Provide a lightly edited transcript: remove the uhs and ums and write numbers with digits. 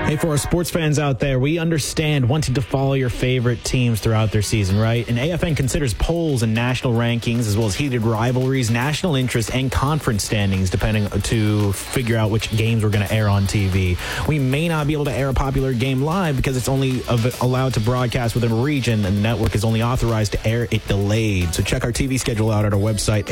Hey, for our sports fans out there, we understand wanting to follow your favorite teams throughout their season, right? And AFN considers polls and national rankings, as well as heated rivalries, national interest, and conference standings, depending to figure out which games we're going to air on TV. We may not be able to air a popular game live because it's only allowed to broadcast within a region, and the network is only authorized to air it delayed. So check our TV schedule out at our website,